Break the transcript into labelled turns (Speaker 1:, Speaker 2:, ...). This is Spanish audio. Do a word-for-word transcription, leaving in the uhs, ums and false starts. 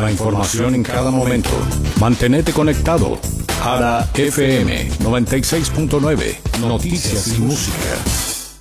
Speaker 1: La información en cada momento. Mantenete conectado. Jara F M noventa y seis punto nueve. Noticias y música.